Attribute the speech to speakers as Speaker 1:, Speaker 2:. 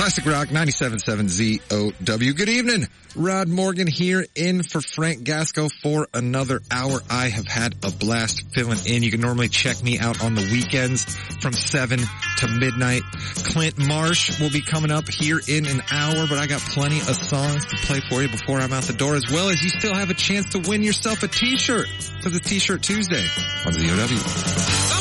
Speaker 1: Classic Rock 97.7 ZOW. Good evening. Rod Morgan here in for Frank Gasco for another hour. I have had a blast filling in. You can normally check me out on the weekends from 7 to midnight. Clint Marsh will be coming up here in an hour, but I got plenty of songs to play for you before I'm out the door, as well as you still have a chance to win yourself a t-shirt, because it's T-Shirt Tuesday on ZOW.